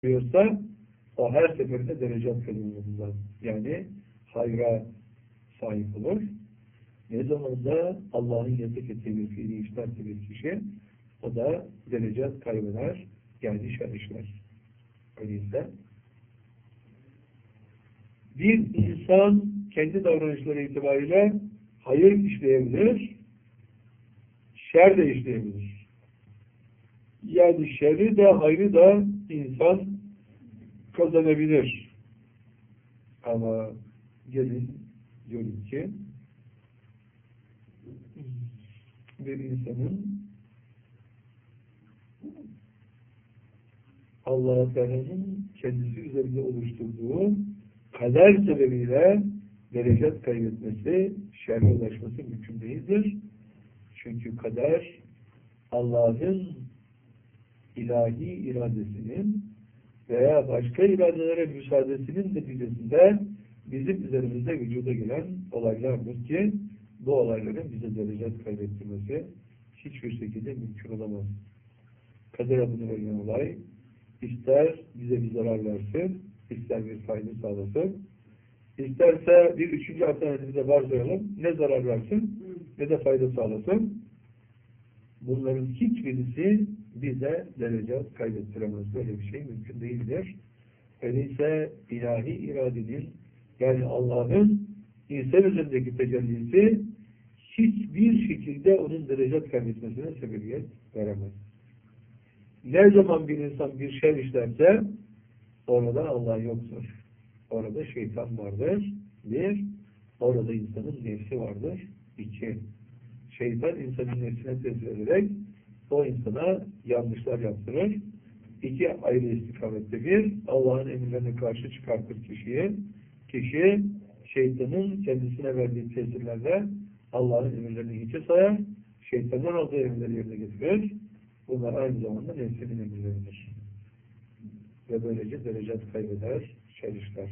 diyorsa o her seferinde derecat kazanır. Yani hayra sahip olur. Ne zaman da Allah'ın yasak ettiği bir fiili işlerse bir kişi, o da derecat kaybeder, yani şer işler. Öyleyse bir insan kendi davranışları itibariyle hayır işleyebilir, şer de işleyebilir. Yani şerri de hayrı da insan kazanabilir. Ama gelin diyorum ki bir insanın Allah-u Teala'nın kendisi üzerinde oluşturduğu kader sebebiyle derecat kaybetmesi, şerre ulaşması mümkün değildir. Çünkü kader Allah'ın ilahi iradesinin veya başka iradelere müsaadesinin neticesinde bizim üzerimizde vücuda gelen olaylardır ki bu olayların bize derecat kaybettirmesi hiçbir şekilde mümkün olamaz. Kader adını verilen olay ister bize bir zarar versin, ister bir fayda sağlasın, isterse bir üçüncü alternatifi de varsayalım, ne zarar versin ne de fayda sağlasın. Bunların hiçbirisi bize derecat kaybettiremez. Böyle bir şey mümkün değildir. Öyleyse ilahi iradenin, yani Allah'ın insan üzerindeki tecellisi hiçbir şekilde onun derecat kaybetmesine sebebiyet veremez. Ne zaman bir insan bir şer işlerse orada Allah yoktur. Orada şeytan vardır. Bir, orada insanın nefsi vardır. İki, şeytan insanın nefsine tesir ederek o insana yanlışlar yaptırır. İki ayrı istikamette. Bir, Allah'ın emirlerine karşı çıkartır kişiyi. Kişi şeytanın kendisine verdiği tesirlerle Allah'ın emirlerini hiçe sayar. Şeytandan aldığı emirleri yerine getirir. Bunlar aynı zamanda nefsinin emirleridir. Ve böylece derecat kaybeder, şer işler.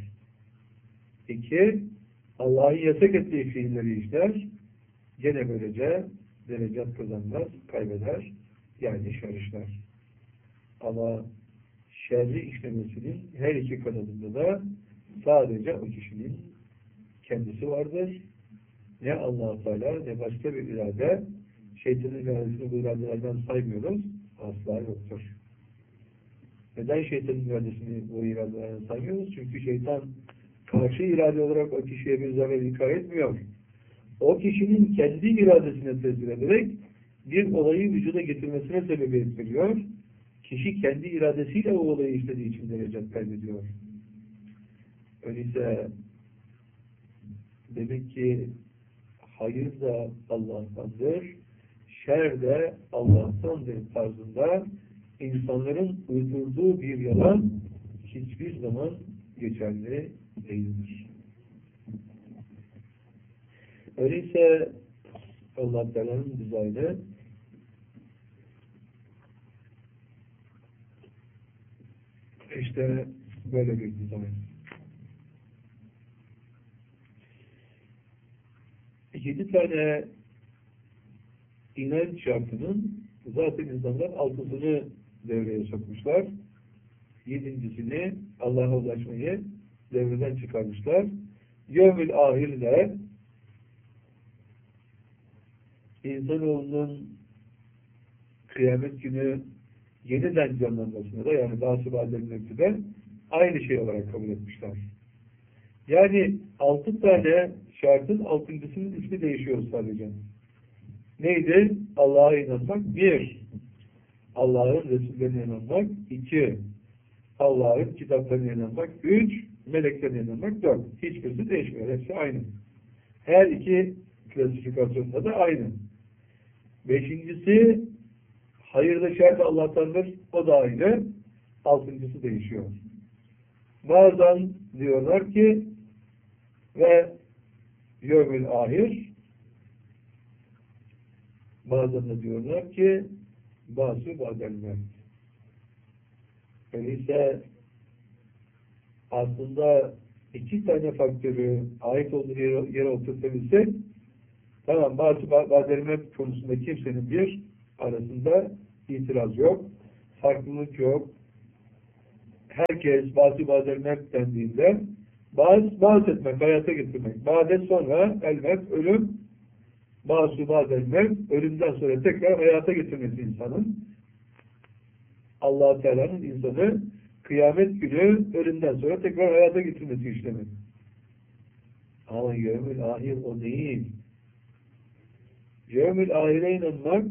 İki, Allah'ın yasak ettiği fiilleri işler. Gene böylece derecat kazanmaz, kaybeder, yani şer işler. Ama şerri işlemesinin her iki kanadında da sadece o kişinin kendisi vardır. Ne Allah-u Teala ne başka bir irade, şeytanın iradesini bu iradelerden saymıyoruz, asla yoktur. Neden şeytanın iradesini bu iradelerden saymıyoruz? Çünkü şeytan karşı irade olarak o kişiye bir zarar ikrar etmiyor. O kişinin kendi iradesine tesir ederek bir olayı vücuda getirmesine sebebiyet veriyor. Kişi kendi iradesiyle o olayı işlediği için derecat kaybediyor. Öyleyse demek ki hayır da Allah'tandır, şer de Allah'tandır tarzında insanların uydurduğu bir yalan hiçbir zaman geçerli değildir. Öyleyse Allah Teala'nın dizaynı işte böyle bir dizayn. 7 tane inanç şartının zaten insanlar 6'sını devreye sokmuşlar. 7.'sini Allah'a ulaşmayı devreden çıkarmışlar. Yevmül ahirle insanoğlunun kıyamet günü yeniden canlanmasını da, yani bazı bazılarının de aynı şey olarak kabul etmişler. Yani 6 tane şartın 6.'sının ismi değişiyor sadece. Neydi? Allah'a inanmak. 1. Allah'ın Resullerine inanmak. 2. Allah'ın kitaplarına inanmak. 3. Meleklerine inanmak. 4. Hiçbirisi değişmiyor. Hepsi aynı. Her iki klasifikasyonda da aynı. 5.'si hayırda şer de Allah'tandır. O da aynı. 6.'sı değişiyor. Bazen diyorlar ki ve yevmül ahir, bazen de diyorlar ki bazı badelmer. Öyleyse aslında 2 tane faktörü ait olduğu yere oturtabilsek, tamam, bazı badelmer konusunda kimsenin bir arasında itiraz yok, farklılık yok. herkes bazı mevt dendiğinde bazı etmek, hayata getirmek. Ba'de sonra el-mevt, ölüm, bazı mevt, ölümden sonra tekrar hayata getirmesi insanın. Allah Teala'nın insanı kıyamet günü ölümden sonra tekrar hayata getirmesi işlemi. Ama yevmül ahir o değil. Yevmül ahire inanmak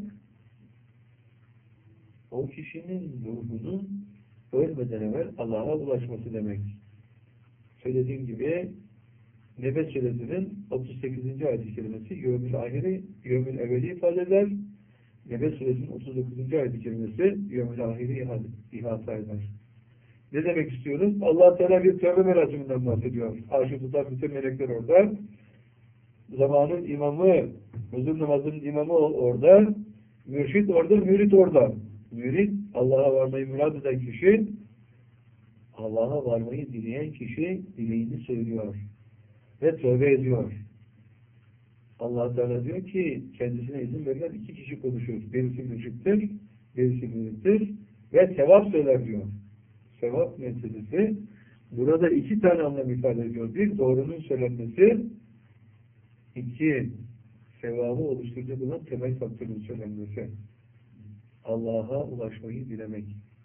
o kişinin ruhunun ölmeden evvel Allah'a ulaşması demek. Söylediğim gibi Nebe Suresinin 38. ayet-i kerimesi yevmül ahiri, yevmül evveli ifade eder. Nebe Suresinin 39. ayet-i kerimesi yevmül ahiri ihata eder. Ne demek istiyoruz? Allah Teala bir tövbe merasiminden bahsediyor. Arş-ı tutan bütün melekler orada. Zamanın imamı, huzur namazının imamı orada. Mürşid orada, mürit orada. Mürit, Allah'a varmayı murad eden kişi, Allah'a varmayı dileyen kişi dileğini söylüyor. Ve tövbe ediyor. Allah Teala diyor ki, kendisine izin verilen iki kişi konuşur. Birisi mürşittir, birisi mürittir ve sevap söyler diyor. Sevap meselesi burada iki tane anlam ifade ediyor. Bir, doğrunun söylenmesi, iki, sevabı oluşturacak olan temel faktörün söylenmesi. Allah'a ulaşmayı dilemek.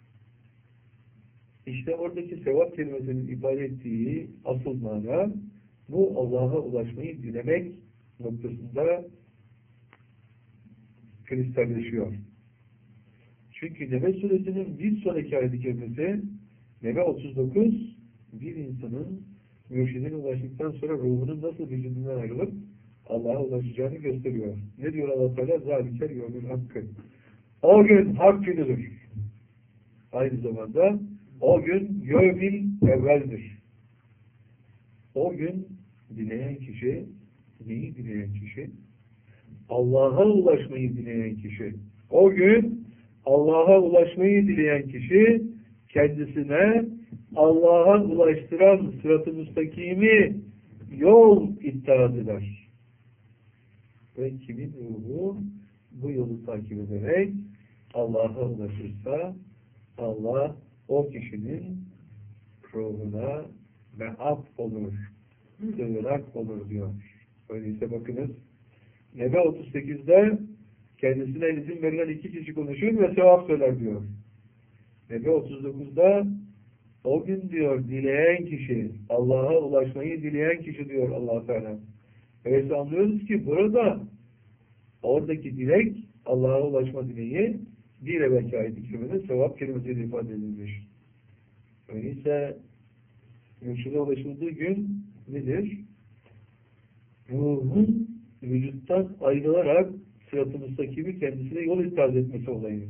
İşte oradaki sevap kelimesinin ifade ettiği asıl mana bu Allah'a ulaşmayı dilemek noktasında kristalleşiyor. Çünkü Nebe Suresinin bir sonraki ayet-i kerimesi Nebe 39 bir insanın mürşidine ulaştıktan sonra ruhunun nasıl vücudundan ayrılıp Allah'a ulaşacağını gösteriyor. Ne diyor Allah Teala? Zaliker yevmül hakkı. O gün hak günüdür. Aynı zamanda o gün yevmil evveldir. O gün dileyen kişi, neyi dileyen kişi? Allah'a ulaşmayı dileyen kişi. O gün Allah'a ulaşmayı dileyen kişi kendisine Allah'a ulaştıran sırat-ı müstakimi yol iddia eder. Ve kimin ruhu bu yolu takip ederek Allah'a ulaşırsa Allah o kişinin ruhuna me'ab olur, sığınak olur diyor. Öyleyse bakınız Nebe 38'de kendisine izin verilen iki kişi konuşur ve sevap söyler diyor. Nebe 39'da o gün diyor dileyen kişi, Allah'a ulaşmayı dileyen kişi diyor Allah Teala. Öyleyse anlıyoruz ki burada oradaki dilek Allah'a ulaşma dileği bir evvelki ayet-i kerimede sevap kelimesiyle ifade edilmiş. Öyleyse mürşide ulaşıldığı gün nedir? Ruhun vücuttan ayrılarak sırat-ı müstakimi kendisine yol ikaz etmesi olayı.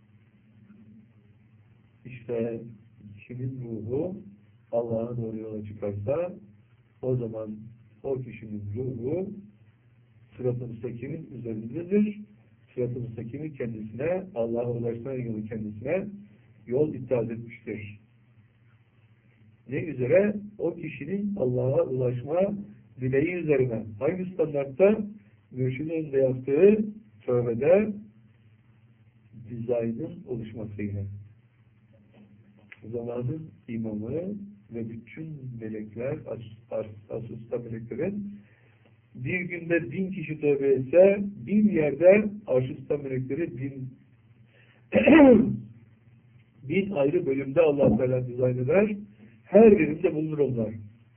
İşte kimin ruhu Allah'a doğru yola çıkarsa o zaman o kişinin ruhu sırat-ı müstakimin üzerindedir. Sırat-ı müstakimi kendisine, Allah'a ulaşmanın yolu kendisine yol ikaz etmiştir. Ne üzere? O kişinin Allah'a ulaşma dileği üzerine. Hangi standartta? Mürşidin önünde yaptığı tövbede dizaynın oluşmasıyla. Zamanın imamı ve bütün melekler, asısta meleklerin bir günde 1000 kişi tövbe etse, bir yerde asısta melekleri 1000 ayrı bölümde Allah Teala dizayn eder. Her birinde bulunur onlar.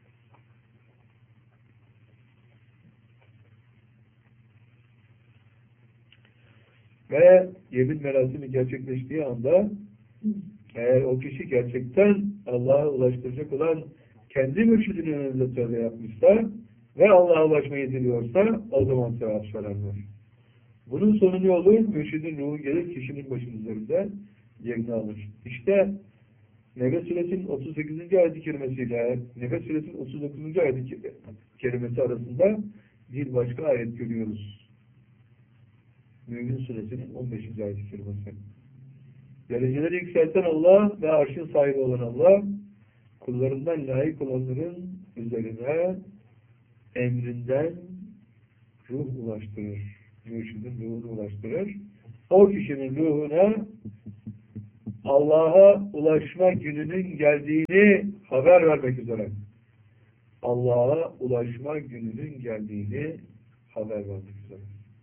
Ve yemin merasimi gerçekleştiği anda eğer o kişi gerçekten Allah'a ulaştıracak olan kendi mürşidinin önünde tövbe yapmışsa ve Allah'a ulaşmayı diliyorsa o zaman sevap söylenir. Bunun sonu ne olur? Mürşidin ruhu gelir kişinin başının üzerinde yerini alır. İşte Nebe Suresinin 38. ayet-i kerimesiyle Nebe Suresinin 39. ayet-i kerimesi arasında bir başka ayet görüyoruz. Mümin Suresinin 15. ayet-i kerimesi. Dereceleri yükselten Allah ve arşın sahibi olan Allah kullarından layık olanların üzerine emrinden ruh ulaştırır. Mürşidin ruhunu ulaştırır. O kişinin ruhuna Allah'a ulaşma gününün geldiğini haber vermek üzere. Allah'a ulaşma gününün geldiğini haber vermek üzere.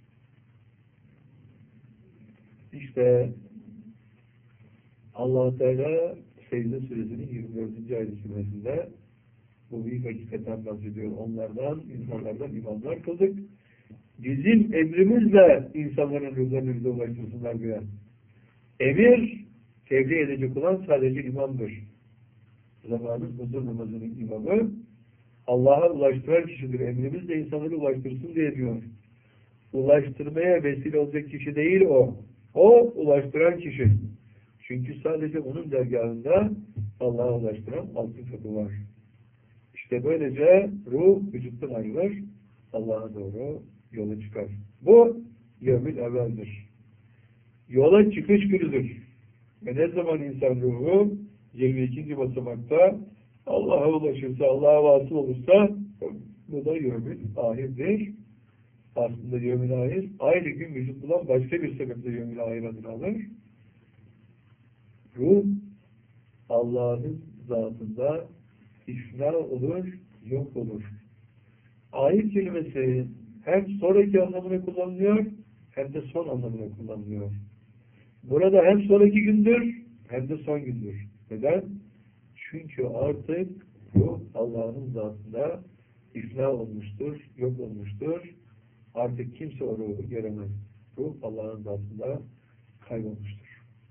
İşte Allah-u Teala Secde Suresinin 24. ayet-i kerimesinde bu büyük hakikaten bahsediyor. Onlardan, insanlardan imamlar kıldık. Bizim emrimizle insanların ruhlarını bize ulaştırsınlar diye. Emir, tebliğ edecek olan sadece imamdır. Zamanın huzur namazının imamı, Allah'a ulaştıran kişidir. Emrimiz de insanları ulaştırsın diye diyor. Ulaştırmaya vesile olacak kişi değil o. O, ulaştıran kişi. Çünkü sadece onun dergahında Allah'a ulaştıran altın kapı var. İşte böylece ruh vücuttan ayrılır, Allah'a doğru yola çıkar. Bu yevmil evveldir. Yola çıkış günüdür. Ve ne zaman insan ruhu 22. basamakta Allah'a ulaşırsa, Allah'a vasıl olursa bu da yevmil ahirdir. Aslında yevmil ahir aynı gün vücut bulan başka bir sebeple yevmil ahir adını alır. Ruh Allah'ın zatında ifna olur, yok olur. Ahir kelimesi hem sonraki anlamına kullanılıyor hem de son anlamına kullanılıyor. Burada hem sonraki gündür hem de son gündür. Neden? Çünkü artık ruh Allah'ın zatında ifna olmuştur, yok olmuştur. Artık kimse o ruhu göremez. Ruh Allah'ın zatında kaybolmuştur.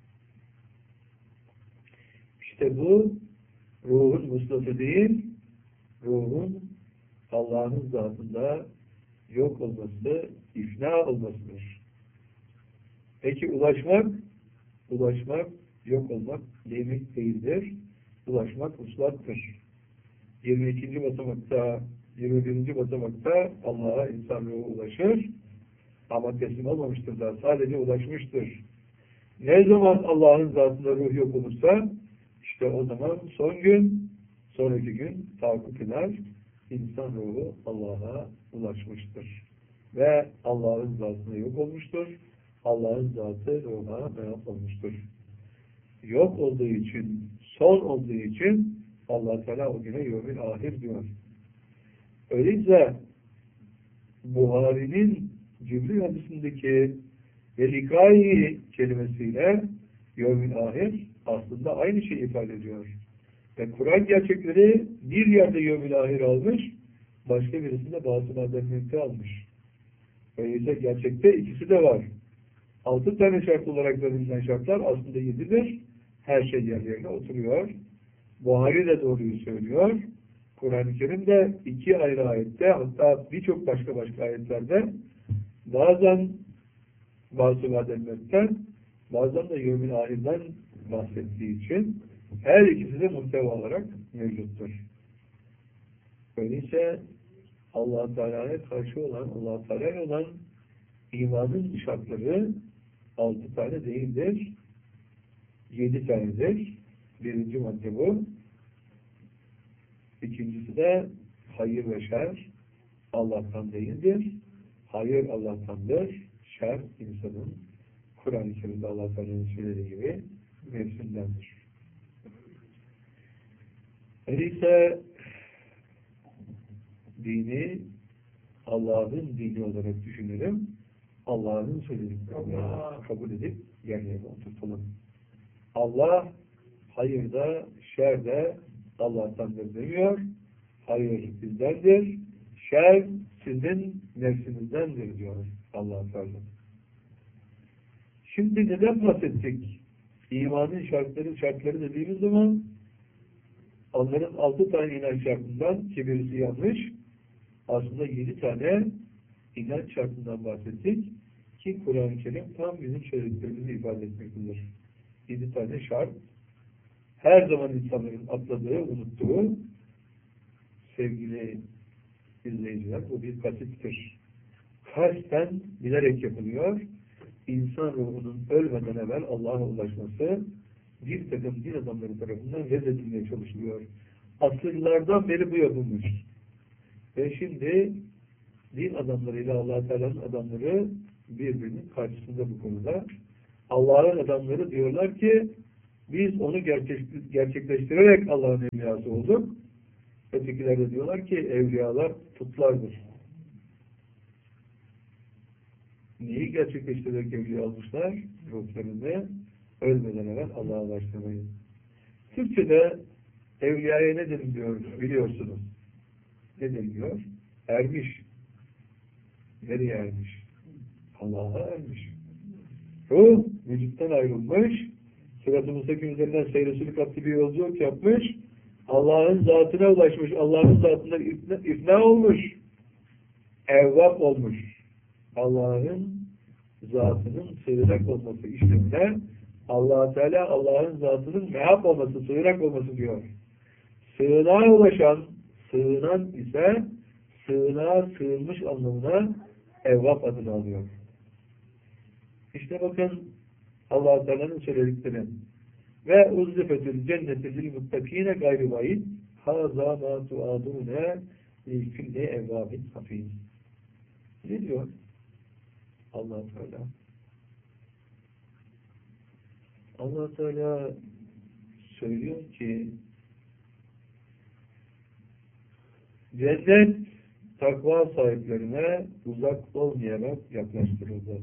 İşte bu ruhun vuslatı değil, ruhun Allah'ın zatında yok olması, ifna olmasıdır. Peki ulaşmak yok olmak demek değildir. Ulaşmak vuslattır. 22. basamakta, 21. basamakta Allah'a insan ruhu ulaşır. Ama teslim olmamıştır da sadece ulaşmıştır. Ne zaman Allah'ın zatında ruh yok olursa işte o zaman son gün, sonraki gün tahakkuk eder. İnsan ruhu Allah'a ulaşmıştır. Ve Allah'ın zatında yok olmuştur. Allah'ın zatı ruha merak olmuştur. Yok olduğu için, son olduğu için Allah Teala o güne yevmil ahir diyor. Öyleyse Buhari'nin Cibril hadisindeki velikai kelimesiyle yevmil ahir aslında aynı şeyi ifade ediyor. Ve Kur'an gerçekleri bir yerde yevmil ahir almış, başka birisinde bazı maddemlikte almış. Öyleyse gerçekte ikisi de var. 6 tane şart olarak verilen şartlar aslında 7'dir. Her şey yerlerine oturuyor. Buhari de doğruyu söylüyor. Kur'an-ı Kerim'de 2 ayrı ayette, hatta birçok başka ayetlerde bazen bazı maddemlikten, bazen de yevmil ahirden bahsettiği için her ikisi de muhteva olarak mevcuttur. Öyleyse Allah-u Teala'ya karşı olan, Allah-u Teala'ya olan imanın şartları 6 tane değildir. 7 tanedir. Birinci madde bu. İkincisi de hayır ve şer Allah'tan değildir. Hayır Allah'tandır. Şer insanın Kur'an-ı Kerim'de Allah Teala'nın söylediği gibi nefsindendir. Öyleyse dini Allah'ın dini olarak düşünelim. Allah'ın söylediklerini kabul edip yerine oturtalım. Allah hayırda, şerde Allah'tandır demiyor. Hayır bizdendir. Şer sizin nefsinizdendir diyor Allah Teala. Şimdi neden bahsettik? İmanın şartları dediğimiz zaman onların 6 tane inanç şartından ki birisi yanlış, aslında 7 tane inanç şartından bahsettik ki Kur'an-ı Kerim tam bizim söylediklerimizi ifade etmektedir. 7 tane şart, her zaman insanların atladığı, unuttuğu, sevgili izleyiciler, bu bir kasıttır. Kasten bilerek yapılıyor. İnsan ruhunun ölmeden evvel Allah'a ulaşması bir takım din adamları tarafından reddedilmeye çalışılıyor. Asırlardan beri bu yapılmış. Ve şimdi din adamlarıyla Allah Teala'nın adamları birbirinin karşısında bu konuda. Allah'ın adamları diyorlar ki Biz onu gerçekleştirerek Allah'ın evliyası olduk. Ötekiler de diyorlar ki evliyalar putlardır. Neyi gerçekleştirerek evliya olmuşlar? Ruhlarını ölmeden evvel Allah'a ulaştırmayı. Türkçe'de evliyaya ne deniliyor biliyorsunuz. Ne deniliyor? Ermiş. Nereye ermiş? Allah'a ermiş. Ruh vücuttan ayrılmış, sırat-ı müstakim üzerinden seyresülük adlı bir yolculuk yapmış, Allah'ın zatına ulaşmış, Allah'ın zatına ifna olmuş, evvap olmuş. Allah'ın zatının sığınak olması işlemine Allah-u Teala Allah'ın zatının mehap olması, sığınak olması diyor. Sığınağa ulaşan, sığınan ise sığınağa sığınmış anlamına evvap adını alıyor. İşte bakın Allah-u Teala'nın söyledikleri ve uzzifetül cenneti lil muttakine gayri vaid haza ma tuadune li kulli evvabin hafiz. Ne diyor Allah-u Teala? Allah-u Teala söylüyor ki cennet takva sahiplerine uzak olmayarak yaklaştırıldı.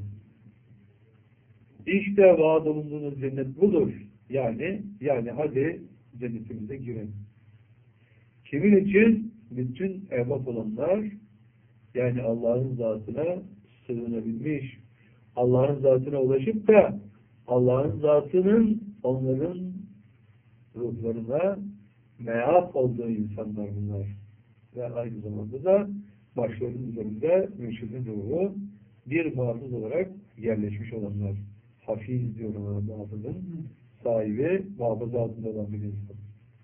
İşte vaad olunduğunuz cennet budur. Yani hadi cennetimize girin. Kimin için? Bütün evvap olanlar, yani Allah'ın zatına sığınabilmiş, Allah'ın zatına ulaşıp da Allah'ın zatının onların ruhlarına meap olduğu insanlar bunlar. Ve aynı zamanda da başlarının üzerinde mürşidin ruhu bir muhafız olarak yerleşmiş olanlar. Hafiz diyorum ona, muhafızın sahibi, muhafız altında olan bir insan.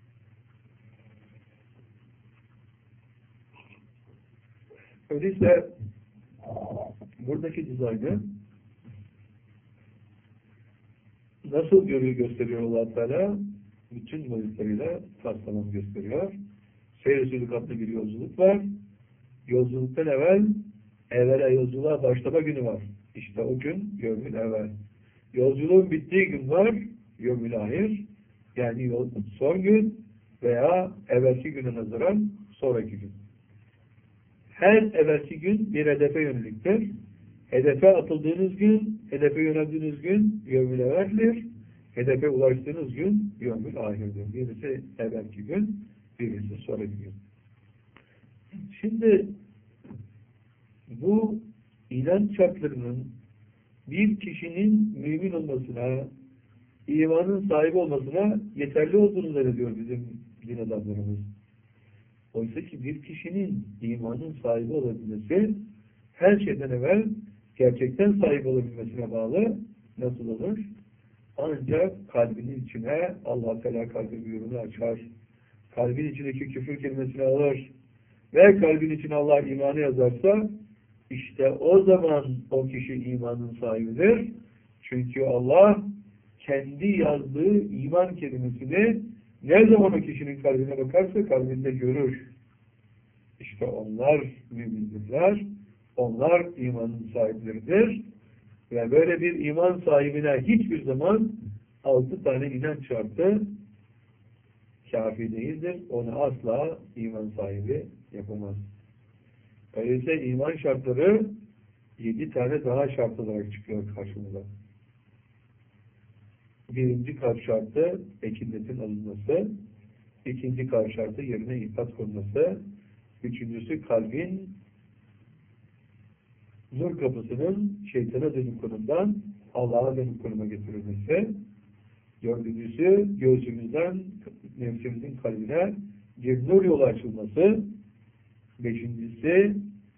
Öyleyse buradaki dizaynı nasıl gösteriyor Allah Teala? Bütün boyutlarıyla taslamam gösteriyor. Seyir-i adlı bir yolculuk var. Yolculuktan evvela yolculuğa başlama günü var. İşte o gün yevmül evvel. Yolculuğun bittiği gün var, yevmül ahir. Yani son gün veya evvelki güne nazaran sonraki gün. Her evvelki gün bir hedefe yöneliktir. Hedefe atıldığınız gün, hedefe yöneldiğiniz gün yevmül evveldir. Hedefe ulaştığınız gün yevmül ahirdir. Birisi evvelki gün, birisi sonraki gün. Şimdi bu inanç şartlarının bir kişinin mümin olmasına, imanın sahibi olmasına yeterli olduğunu zannediyor bizim din adamlarımız. Oysa ki bir kişinin imanın sahibi olabilmesi her şeyden evvel gerçekten sahip olabilmesine bağlı. Nasıl olur? Ancak kalbinin içine Allah Teala kalbi buyruğunu açar. Kalbin içindeki küfür kelimesini alır ve kalbin içine Allah imanı yazarsa işte o zaman o kişi imanın sahibidir. Çünkü Allah kendi yazdığı iman kelimesini ne zaman o kişinin kalbine bakarsa kalbinde görür. İşte onlar mümindirler. Onlar imanın sahipleridir. Ve böyle bir iman sahibine hiçbir zaman 6 tane inanç şartı kafi değildir. Onu asla iman sahibi yapamaz. Öyleyse iman şartları 7 tane daha şart olarak çıkıyor karşımıza. Birinci kalp şartı ekinetin alınması, ikinci kalp şartı yerine ifat konması, üçüncüsü kalbin nur kapısının şeytana dönük konumdan Allah'a dönük konuma getirilmesi, dördüncüsü gözümüzden nefsimizin kalbine bir nur yolu açılması, beşincisi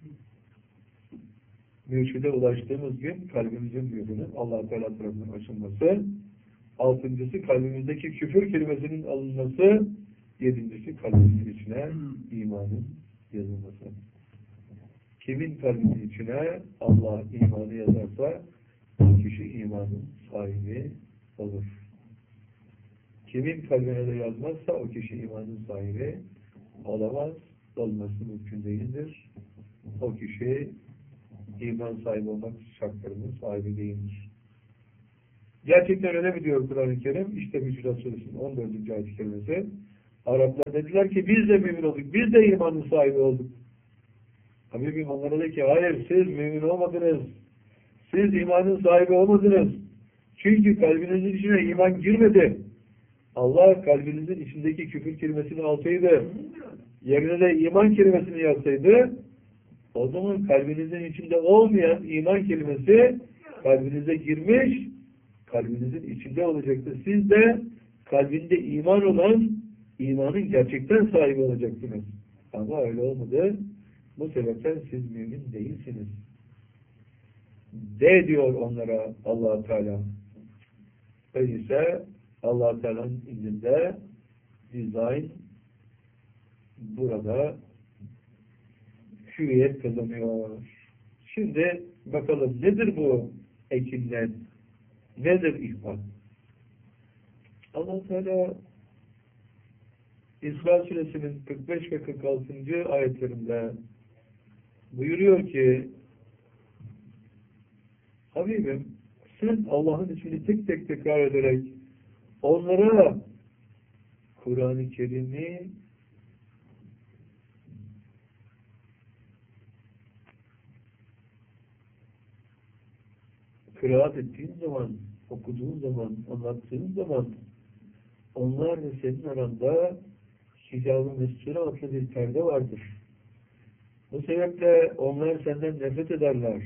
mürşide ulaştığımız gün kalbimizin nurunun Allah-u Teala tarafından açılması, altıncısı kalbimizdeki küfür kelimesinin alınması, yedincisi kalbimizin içine imanın yazılması. Kimin kalbinin içine Allah imanı yazarsa o kişi imanın sahibi olur. Kimin kalbine de yazmazsa o kişi imanın sahibi olamaz, olması mümkün değildir. O kişi iman sahibi olmak şartlarının sahibi değildir. Gerçekten öyle mi diyor Kur'an-ı Kerim? İşte Mücdat Suresi'nin 14. ayet-i kerimesi. Araplar dediler ki biz de mümin olduk, biz de imanın sahibi olduk. Habibim onlara dedi ki hayır siz mümin olmadınız. Siz imanın sahibi olmadınız. Çünkü kalbinizin içine iman girmedi. Allah kalbinizin içindeki küfür kelimesini alsaydı, yerine de iman kelimesini yazsaydı, o zaman kalbinizin içinde olmayan iman kelimesi kalbinize girmiş, kalbinizin içinde olacaktı. Siz de kalbinde iman olan, imanın gerçekten sahibi olacaksınız. Ama öyle olmadı. Bu sebepten siz mümin değilsiniz. De diyor onlara Allah-u Teala. Öyleyse Allah-u Teala'nın indinde dizayn burada hüviyet kazanıyor. Şimdi bakalım nedir bu ekinler? Nedir ihbar? Allah-u Teala İsra Suresinin 45 ve 46. ayetlerinde buyuruyor ki Habibim sen Allah'ın ismini tek tek tekrar ederek onlara Kur'an-ı Kerim'i kıraat ettiğin zaman, okuduğun zaman, anlattığın zaman onlar ve senin aranda hicab-ı mesture adlı bir perde vardır. Bu sebeple onlar senden nefret ederler.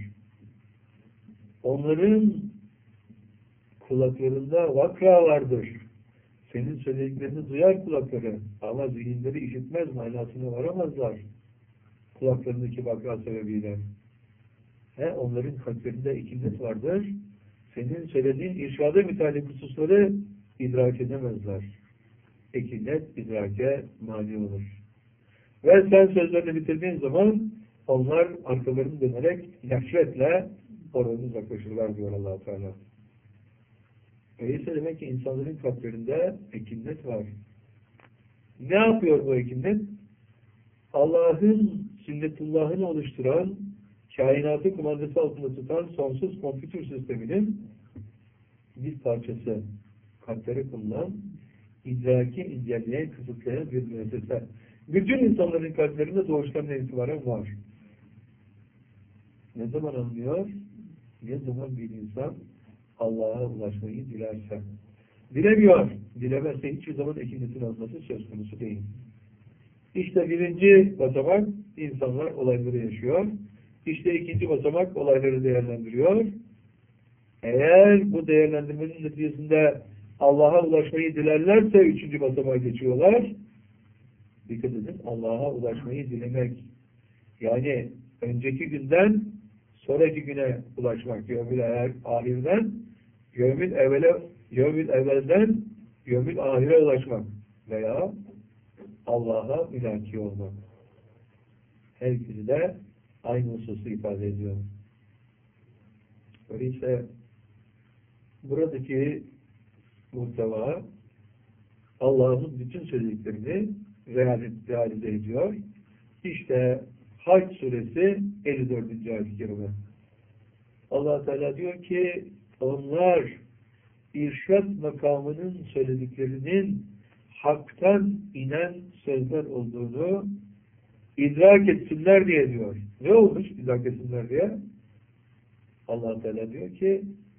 Onların kulaklarında vakra vardır. Senin söylediklerini duyar kulakları ama zihinleri işitmez, manasına varamazlar. Kulaklarındaki vakra sebebiyle. Onların kalplerinde ikilet vardır. Senin söylediğin irşada müteallik hususları idrak edemezler. İkilet idrake mani olur. Ve sen sözlerini bitirdiğin zaman onlar arkalarını dönerek nefretle oradan uzaklaşırlar diyor Allah-u Teala. Öyleyse demek ki insanların kalplerinde ekinlet var. Ne yapıyor bu ekinlet? Allah'ın, sünnetullah'ını oluşturan, kainatı kumandası altında tutan sonsuz kompütür sisteminin bir parçası. Kalplere konulan, idraki engelleyen, kısıtlayan bir müessese. Bütün insanların kalplerinde doğuştan itibaren var. Ne zaman anlıyor? Ne zaman bir insan Allah'a ulaşmayı dilerse. Dilemiyor. Dilemezse hiçbir zaman ekinetin alması söz konusu değil. İşte birinci basamak insanlar olayları yaşıyor. İşte ikinci basamak olayları değerlendiriyor. Eğer bu değerlendirmenin neticesinde Allah'a ulaşmayı dilerlerse üçüncü basamağa geçiyorlar. Dikkat edin, Allah'a ulaşmayı dilemek. Yani önceki günden sonraki güne ulaşmak. Yevmil ahirden yevmil evvelden yevmil ahire ulaşmak. Veya Allah'a mülaki olmak. Her ikisi de aynı hususu ifade ediyor. Öyleyse buradaki muhteva Allah'ın bütün söylediklerini realize ediyor. İşte Hac suresi 54. ayet-i kerime. Allah Teala diyor ki onlar irşad makamının söylediklerinin haktan inen sözler olduğunu idrak etsinler diye diyor. Ne olmuş idrak etsinler diye? Allah Teala diyor ki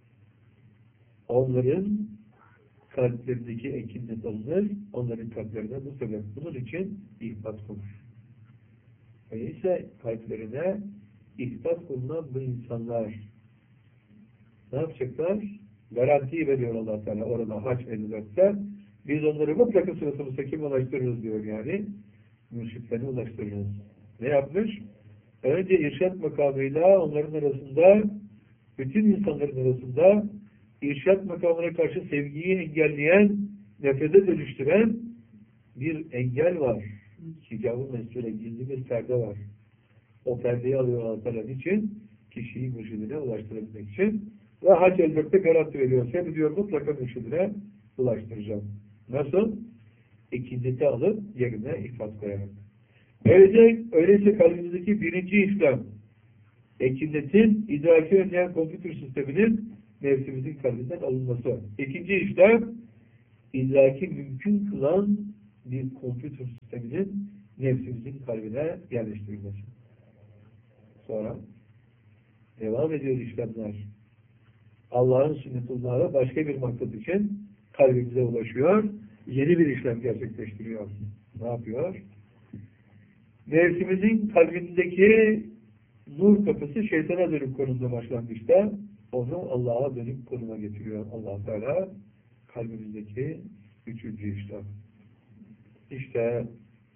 onların kalplerindeki ekinlet alınır, onların kalplerine bu sebep bunun için ihbat konur. Öyleyse kalplerine ihbat bulunan bu insanlar ne yapacaklar? Garantiyi veriyor Allah Teala orada Hac 54'te. Biz onları mutlaka sırası müstakim ulaştırırız diyor yani. Mürşitlerine ulaştırırız. Ne yapmış? Önce irşad makamıyla onların arasında, bütün insanların arasında irşad makamına karşı sevgiyi engelleyen, nefrete dönüştüren bir engel var. Hicab-ı mesure, gizli bir perde var. O perdeyi alıyor Allah için, kişiyi mürşidine ulaştırabilmek için ve Hac 54'te garanti veriyor. Seni diyor mutlaka mürşidine ulaştıracağım. Nasıl? İkincisi alıp yerine ifat koyarak. Öyleyse kalbimizdeki birinci İslam, ekinetin idraki önleyen kompütür sisteminin nefsimizin kalbinden alınması. İkinci işlem, illaki mümkün kılan bir kompütür sisteminin nefsimizin kalbine yerleştirilmesi. Sonra devam ediyor işlemler. Allah'ın sünnetullah'a başka bir maksat için kalbimize ulaşıyor. Yeni bir işlem gerçekleştiriyor. Ne yapıyor? Nefsimizin kalbindeki nur kapısı şeytana dönük konumda başlangıçta. Onu Allah'a dönük konuma getiriyor. Allah Teala kalbimizdeki üçüncü işlem. İşte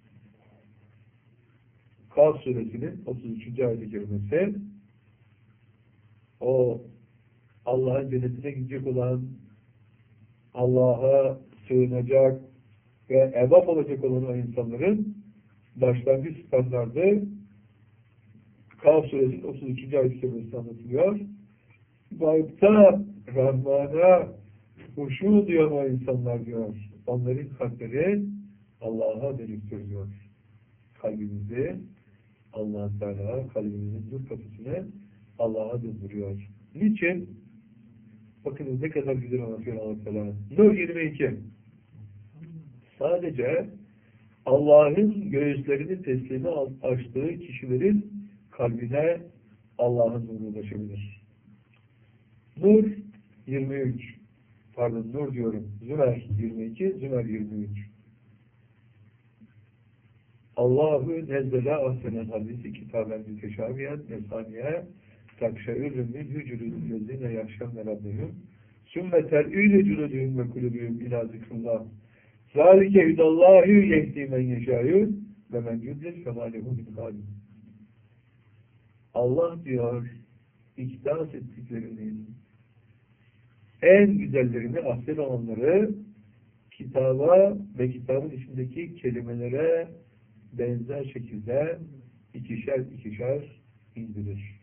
Kaf suresinin 33. ayet-i kerimesi, o Allah'ın cennetine gidecek olan, Allah'a sığınacak ve evap olacak olan o insanların başlangıç standardı Kaf suresinin 33. ayet-i kerimesi anlatılıyor. Gaybta Rahman'a huşu diyor o insanlar diyor. Onların kalpleri Allah'a dönüktür diyor. Kalbimizi Allah-u Teala kalbimizin nur kapısını Allah'a döndürüyor. Niçin? Bakınız ne kadar güzel anlatıyor Allah-u Teala. Nur 22. Sadece Allah'ın göğüslerini teslimi açtığı kişilerin kalbine Allah'ın nuru ulaşabilir. Nur 23. Pardon, Nur diyorum. Zümer 22, Zümer 23. Allahu nezzele ahsenen hadisi kitaben müteşabiyen mesaniye takşe'ürün min hücürün gözüne yaşamne rabbihim sümme ter'üyle cülüdüğüm ve kulübüğüm ilâ zikrullah zâlike hüdallâhü yehdi men yeşâyü ve men yüdlet femâlehu min hâlim. Allah diyor ihdas ettiklerinin en güzellerini, ahsen olanları kitaba ve kitabın içindeki kelimelere benzer şekilde ikişer ikişer indirir.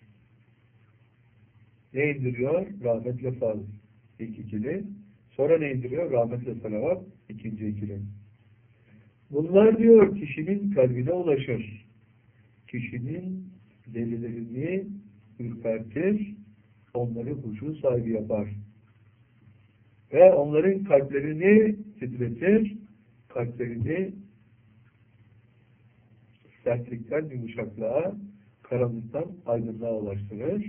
Ne indiriyor? Rahmetle fazl. İlk ikili. Sonra ne indiriyor? Rahmetle salavat. İkinci ikili. Bunlar diyor kişinin kalbine ulaşır. Kişinin delilerini ürpertir. Onları huşu sahibi yapar. Ve onların kalplerini titretir. Kalplerini sertlikten yumuşaklığa, karanlıktan aydınlığa ulaştırır.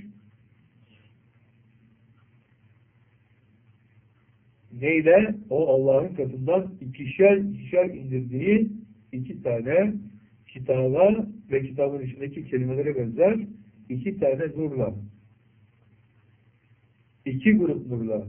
Neyle? O Allah'ın katından ikişer indirdiği iki tane kitaba ve kitabın içindeki kelimelere benzer iki tane nurla. İki grup nurla.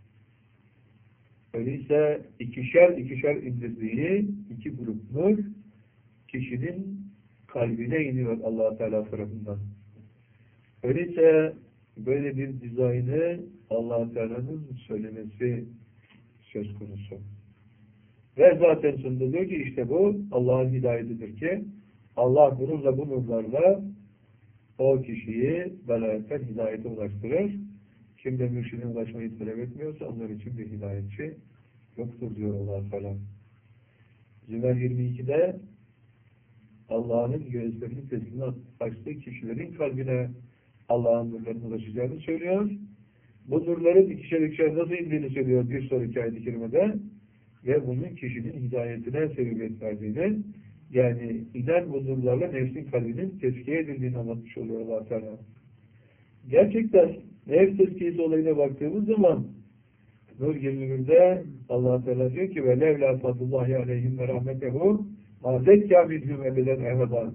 Öyleyse ikişer indirdiği iki grup nur kişinin kalbine iniyor Allah Teala tarafından. Öyleyse böyle bir dizaynı Allah Teala'nın söylemesi söz konusu. Ve zaten sonunda diyor ki işte bu Allah'ın hidayetidir ki Allah bununla bu nurlarla o kişiyi belayetten hidayete ulaştırır. Kim de mürşidine ulaşmayı talep etmiyorsa onlar için bir hidayetçi yoktur diyor Allah Teala. Zümer 22'de Allah'ın göğüslerini teslim açtığı kişilerin kalbine Allah'ın nurlarının ulaşacağını söylüyor. Bu nurların ikişer nasıl indiğini söylüyor bir sonraki ayet-i kerimede ve bunun kişinin hidayetine sebebiyet verdiğini, yani inen bu nurlarla nefsin kalbinin tezkiye edildiğini anlatmış oluyor Allah Teala. Gerçekten nefs tezkiyesi olayına baktığımız zaman Nur 21'de Allah Teala diyor ki ve levlâ fadlullahi aleyhim ve rahmetehu mâzekkâ minhum ebeden ehveda.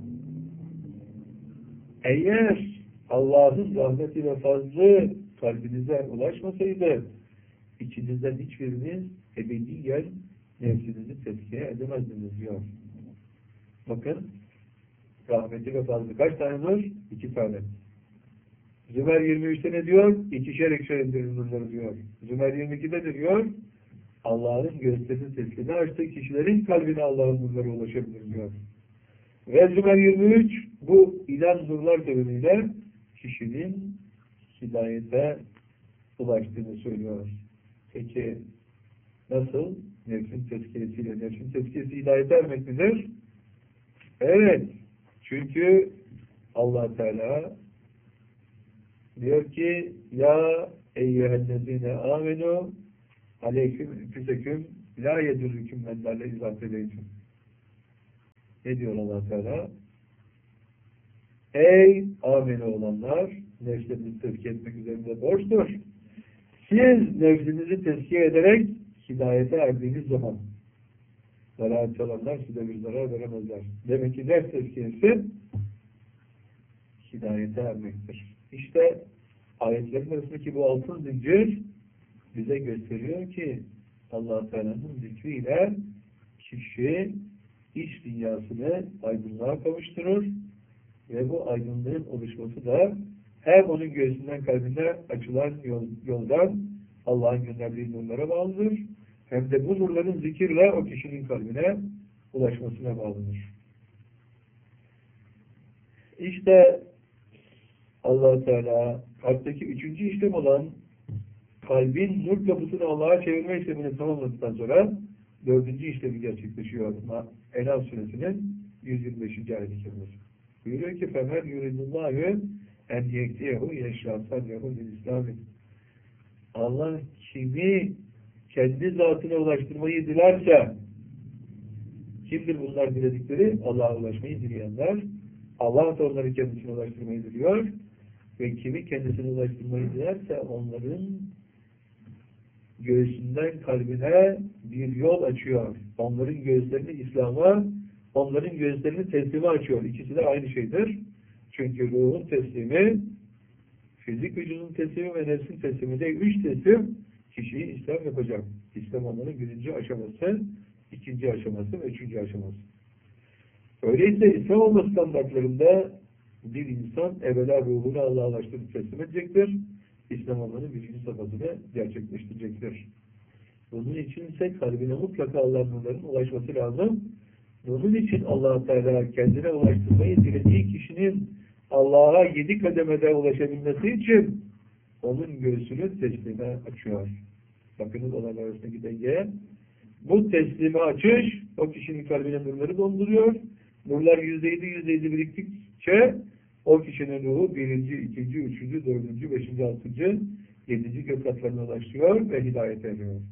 Eğer Allah'ın rahmeti ve fazlı kalbinize ulaşmasaydı içinizden hiçbiriniz ebediyen nefsinizi tezkiye edemezdiniz diyor. Bakın rahmeti ve fazlı kaç tane nur? 2 tane. Zümer 23'te ne diyor? İkişer indirir nurları diyor. Zümer 22'de de diyor Allah'ın gösterinin tezkiyesini açtığı kişilerin kalbine Allah'ın nurları ulaşabilir diyor. Ve Zümer 23 bu inen nurlar sebebiyle kişinin hidayete ulaştığını söylüyor. Peki nasıl? Nefsin tezkiyesiyle. Nefsin tezkiyesi hidayete ermek midir? Evet. Çünkü Allah Teala Diyor ki ya eyyühellezine amenu aleyküm füseküm la yedürrüküm menlerle izah edeyim. Ne diyor Allah Teala? Ey ameli olanlar, nefsinizi tezkiye etmek üzerinde borçtur. Siz nefsinizi tezkiye ederek hidayete erdiğiniz zaman zarar çalanlar size bir zarar veremezler. Demek ki nefs tezkiyesi hidayete ermektir. İşte ayetlerin arasındaki bu altın zincir bize gösteriyor ki Allah Teala'nın zikriyle kişi iç dünyasını aydınlığa kavuşturur ve bu aydınlığın oluşması da hem onun göğsünden kalbine açılan yoldan Allah'ın gönderdiği nurlara bağlıdır, hem de bu nurların zikirle o kişinin kalbine ulaşmasına bağlıdır. İşte Allah Teala kalpteki üçüncü işlem olan kalbin nur kapısını Allah'a çevirme işlemini tamamladıktan sonra dördüncü işlemi gerçekleşiyor. Enam suresinin 125. ayet-i kerimesi. Buyuruyor ki فَمَنْ يُرِدُ اللّٰهُ اَنْ يَكْتِيَهُ يَشْرَى صَدْرَهُ لِلْاِسْلَامِ Allah kimi kendi zatına ulaştırmayı dilerse, kimdir bunlar diledikleri? Allah'a ulaşmayı dileyenler. Allah da onları kendisine ulaştırmayı diliyor ve kimi kendisine ulaştırmayı dilerse onların göğsünden kalbine bir yol açıyor. Onların göğüslerini İslam'a, onların göğüslerini teslime açıyor. İkisi de aynı şeydir. Çünkü ruhun teslimi, fizik vücudun teslimi ve nefsin teslimi de üç teslim kişiyi İslam yapacak. İslam onların birinci aşaması, ikinci aşaması ve üçüncü aşaması. Öyleyse İslam olma standartlarında bir insan evvela ruhunu Allah'a ulaştırıp teslim edecektir. İslam olmanın birinci safhasını gerçekleştirecektir. Bunun için ise kalbine mutlaka Allah'ın nurlarının ulaşması lazım. Bunun için Allah Teala kendine ulaştırmayı dilediği kişinin Allah'a 7 kademede ulaşabilmesi için onun göğsünü teslime açıyor. Bakınız olaylar arasındaki denge. Bu teslime açış o kişinin kalbine nurları dolduruyor. Nurlar %7 biriktikçe o kişinin ruhu birinci, ikinci, üçüncü, dördüncü, beşinci, altıncı, yedinci gök katlarına ulaşıyor ve hidayet ediyor.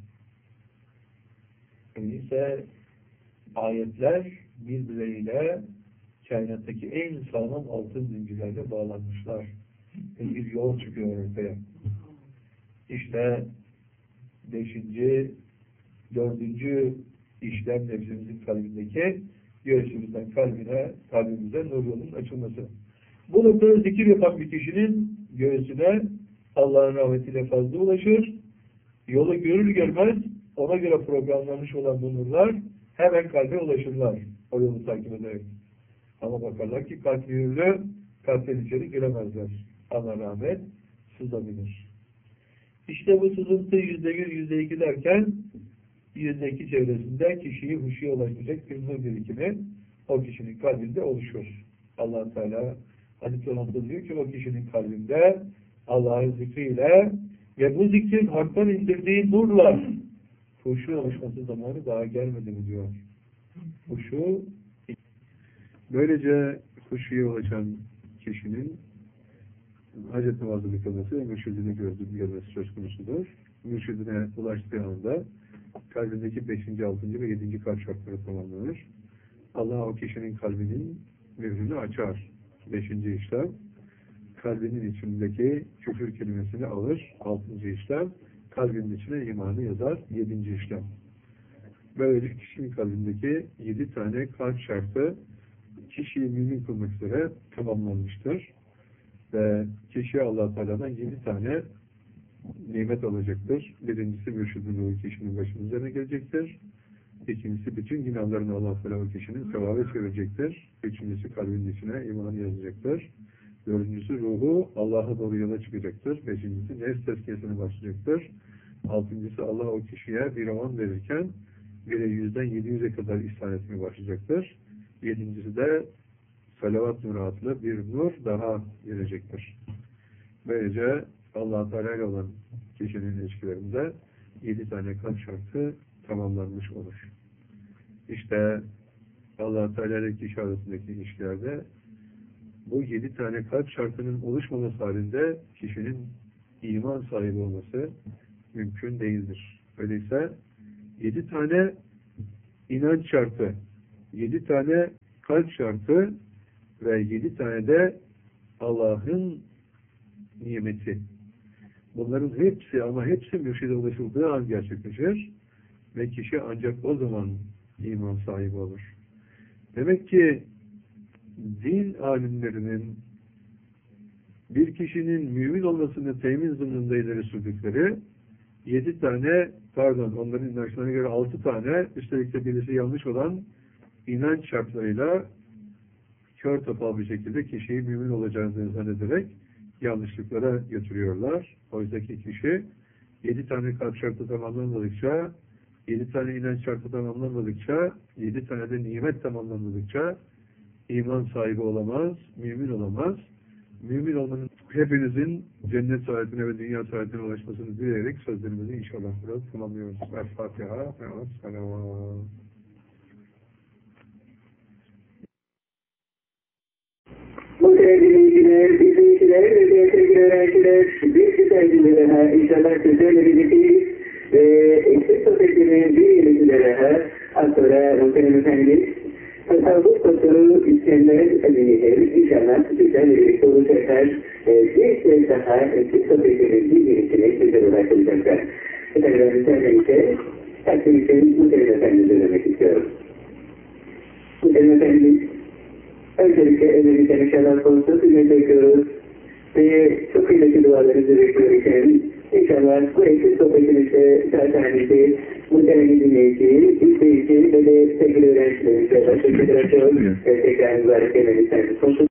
Öyleyse ayetler birbirleriyle kainattaki en sağlam altın zincirlerle bağlanmışlar. Ve bir yol çıkıyor ortaya. İşte dördüncü işlem nefsimizin kalbindeki göğsümüzden kalbimize nur yolunun açılması. Bu noktada zikir yapan bir kişinin göğsüne Allah'ın rahmetiyle fazla ulaşır. Yolu görür görmez ona göre programlanmış olan bu nurlar hemen kalbe ulaşırlar. O yolu takip ederek. Ama bakarlar ki kalp mühürlü, kalpten içeri giremezler. Ama rahmet sızabilir. İşte bu sızıntı %1, %2 derken %2 çevresinde kişiyi huşuya ulaştıracak bir nur birikimi o kişinin kalbinde oluşur. Allah Teala hadis-i şerifte diyor ki o kişinin kalbinde Allah'ın zikriyle ve bu zikrin haktan indirdiği nurla huşu oluşması zamanı daha gelmedi mi diyor. Huşu böylece huşuya ulaşan kişinin hacet namazını kılması ve mürşidini görmesi söz konusudur. Mürşidine ulaştığı anda kalbindeki 5. 6. ve 7. kalp şartları tamamlanır. Allah o kişinin kalbinin mührünü açar. 5. işlem. Kalbinin içindeki küfür kelimesini alır. 6. işlem. Kalbinin içine imanı yazar. 7. işlem. Böylece kişinin kalbindeki 7 tane kalp şartı kişiyi mümin kılmak üzere tamamlanmıştır. Ve kişi Allah Teala'dan 7 tane nimet alacaktır. Birincisi mürşidin ruhu kişinin başının üzerine gelecektir. İkincisi bütün günahlarını Allah Teala o kişinin sevabı çevirecektir. Üçüncüsü kalbinin içine imanı yazacaktır. Dördüncüsü ruhu Allah'a doğru yola çıkacaktır. Beşincisi nefs tezkiyesine başlayacaktır. Altıncısı Allah o kişiye bir aman verirken 1'e 100'den 700'e kadar ihsan etmeye başlayacaktır. Yedincisi de salavat nuru adlı bir nur daha gelecektir. Böylece Allah Teala ile olan kişinin ilişkilerinde 7 tane kalp şartı tamamlanmış olur. İşte Allah Teala ile kişi arasındaki ilişkilerde bu 7 tane kalp şartının oluşmaması halinde kişinin iman sahibi olması mümkün değildir. Öyleyse 7 tane inanç şartı, 7 tane kalp şartı ve 7 tane de Allah'ın nimeti. Bunların hepsi ama hepsi mürşide ulaşıldığı an gerçekleşir ve kişi ancak o zaman iman sahibi olur. Demek ki din alimlerinin bir kişinin mümin olmasını temin zımnında ileri sürdükleri 7 tane, pardon onların inançlarına göre 6 tane, üstelik de birisi yanlış olan inanç şartlarıyla kör topal bir şekilde kişiyi mümin olacağını zannederek yanlışlıklara götürüyorlar. Oysa ki kişi 7 tane kalp şartı tamamlanmadıkça, 7 tane inanç şartı tamamlanmadıkça, 7 tane de nimet tamamlanmadıkça iman sahibi olamaz, mümin olamaz. Mümin olmanın hepinizin cennet saadetine ve dünya saadetine ulaşmasını dileyerek sözlerimizi inşallah biraz tamamlıyoruz. El-Fatiha ve Es-Selamu. Muhtemelen izleyiciler ve sevgili öğrenciler, bir güzelliğine daha inşallah sizlerle birlikteyiz ve eksik sohbetinin bir yönetime daha az sonra muhtemelen efendimiz tasavvuf doktoru İskender Ali'nin inşallah sizlerle birlikte olacaklar. Bir kez daha eksik sohbetinin bir yönetime sizlere ulaşacaklar. Efendim müsaadenizle ise takdirimizi muhtemelen efendimiz'e vermek istiyorum. Muhtemelen efendimiz öncelikle elimizden inşallah sonsuz hizmet bekliyoruz ve çok kıymetli dualarınızı bekliyoruz. İnşallah bu eksik sohbetimizde zaten bizi muhtemelen dinleyici, izleyici ve de sevgili öğrencilerimize teşekkür ediyoruz. Tekrar mübarek elimizden sonsuz.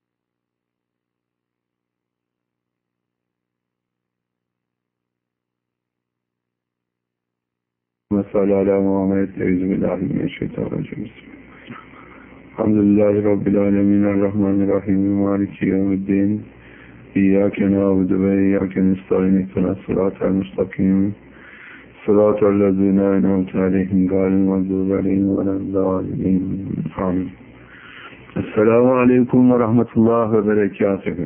Salli ala Muhammed Euzubillahimineşşeytanirracim. Elhamdülillahi Rabbil alemin. Errahmanirrahim. Maliki yevmiddin. İyyâke na'budu ve iyyâke nestaîn. İhdinas sıratal mustakim. Sıratal lezîne en'amte aleyhim gâyril mağdûbi aleyhim veleddâllîn. Amin. Esselamu aleyküm ve rahmetullah ve berekâtuhu.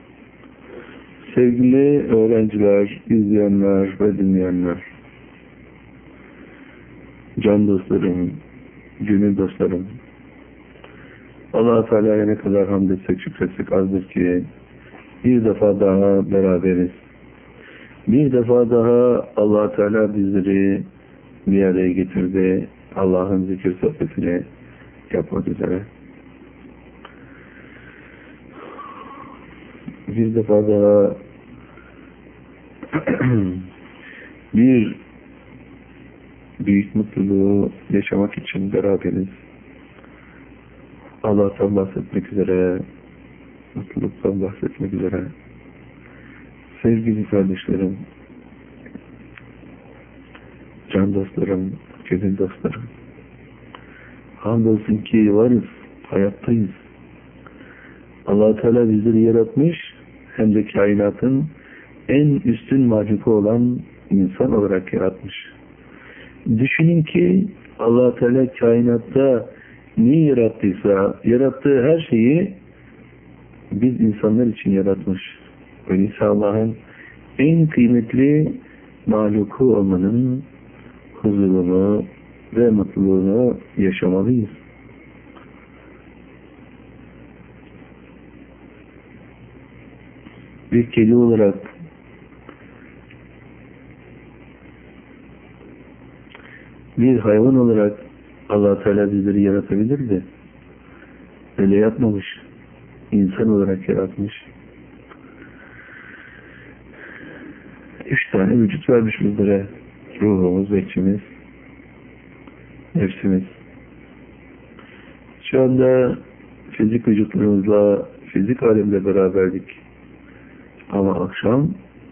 Sevgili öğrenciler, izleyenler ve dinleyenler, can dostlarım, gönül dostlarım, Allah-u Teala'ya ne kadar hamd etsek, şükretsek azdır ki bir defa daha beraberiz. Bir defa daha Allah-u Teala bizleri bir araya getirdi. Allah'ın zikir sohbetini yapmak üzere. Bir defa daha bir büyük mutluluğu yaşamak için beraberiz. Allah'tan bahsetmek üzere, mutluluktan bahsetmek üzere. Sevgili kardeşlerim, can dostlarım, gönül dostlarım, hamdolsun ki varız, hayattayız. Allah-u Teala bizleri yaratmış, hem de kainatın en üstün mahluku olan insan olarak yaratmış. Düşünün ki Allah-u Teala kainatta neyi yarattıysa, yarattığı her şeyi biz insanlar için yaratmış. Öyleyse Allah'ın en kıymetli mahluku olmanın huzurunu ve mutluluğunu yaşamalıyız. Bir kedi olarak bir hayvan olarak Allah-u Teala bizleri yaratabilirdi. Öyle yapmamış. İnsan olarak yaratmış. 3 tane vücut vermiş bizlere. Ruhumuz, bekçimiz, nefsimiz. Şu anda fizik vücutlarımızla, fizik alemle beraberdik. Ama akşam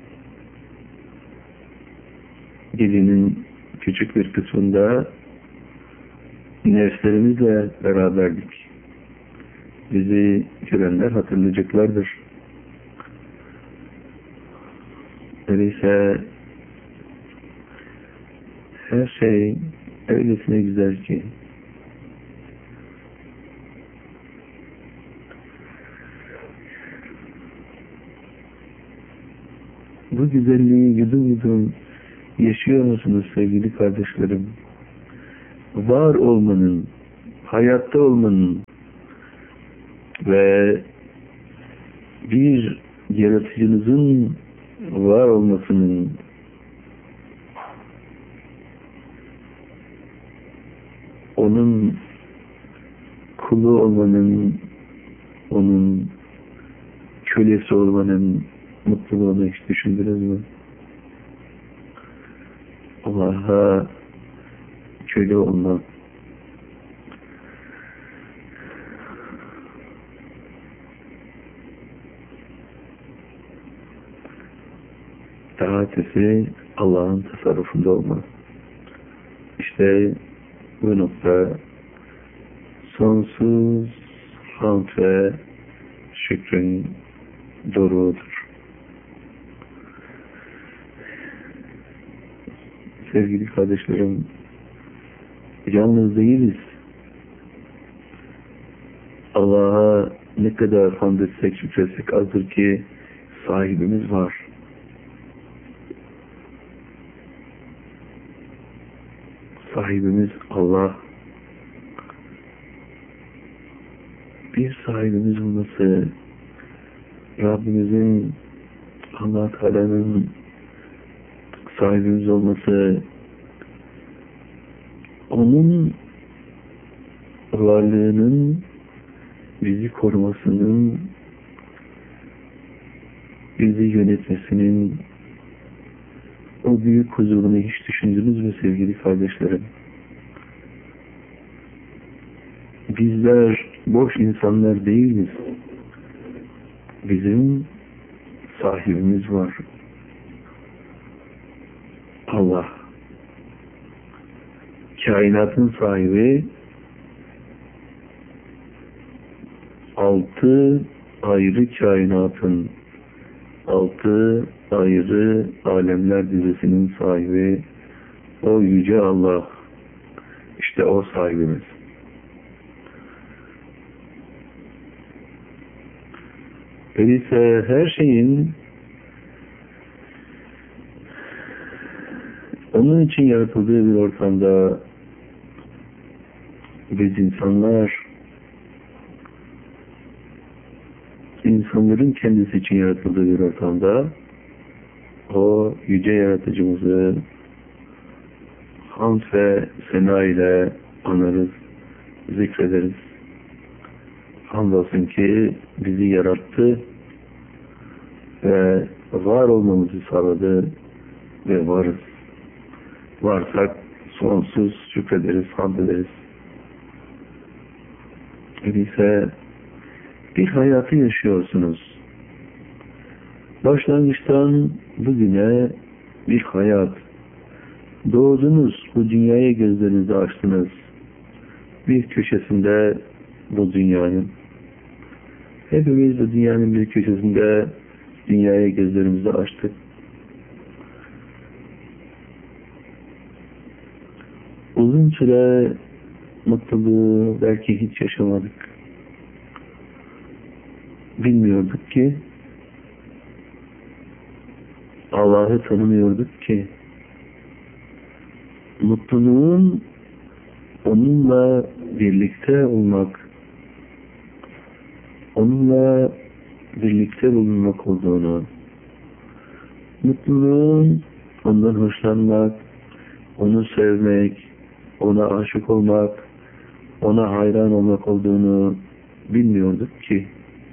gecenin küçük bir kısmında nefslerimizle beraberdik. Bizi görenler hatırlayacaklardır. Öyleyse her şey öylesine güzel ki bu güzelliği yudum yudum yaşıyor musunuz sevgili kardeşlerim? Var olmanın, hayatta olmanın ve bir yaratıcınızın var olmasının onun kulu olmanın, onun kölesi olmanın mutluluğunu hiç düşündünüz mü? Allah'a köle olmak, daha ötesi Allah'ın tasarrufunda olmak. İşte bu nokta sonsuz hamd ve şükrün doruğudur. Sevgili kardeşlerim, yalnız değiliz. Allah'a ne kadar hamd etsek, şükretsek azdır ki sahibimiz var. Sahibimiz Allah. Bir sahibimiz olması, Rabbimizin, Allah Teala'nın sahibimiz olması, onun varlığının bizi korumasının, bizi yönetmesinin o büyük huzurunu hiç düşündünüz mü sevgili kardeşlerim? Bizler boş insanlar değiliz. Bizim sahibimiz var. Allah. Kainatın sahibi, 6 ayrı kainatın, 6 ayrı alemler dizisinin sahibi o yüce Allah. İşte o sahibimiz. Öyleyse her şeyin onun için yaratıldığı bir ortamda biz insanların kendisi için yaratıldığı bir ortamda o yüce yaratıcımızı hamd ve sena ile anarız, zikrederiz. Hamdolsun ki bizi yarattı ve var olmamızı sağladı ve varız. Varsak sonsuz şükrederiz, hamd ederiz. Öyleyse bir hayatı yaşıyorsunuz. Başlangıçtan bugüne bir hayat. Doğdunuz, bu dünyaya gözlerinizi açtınız. Bir köşesinde bu dünyanın. Hepimiz bu dünyanın bir köşesinde dünyaya gözlerimizi açtık. Uzun süre mutluluğu belki hiç yaşamadık. Bilmiyorduk ki, Allah'ı tanımıyorduk ki, mutluluğun onunla birlikte olmak, onunla birlikte bulunmak olduğunu, mutluluğun ondan hoşlanmak, onu sevmek, ona aşık olmak, ona hayran olmak olduğunu bilmiyorduk ki.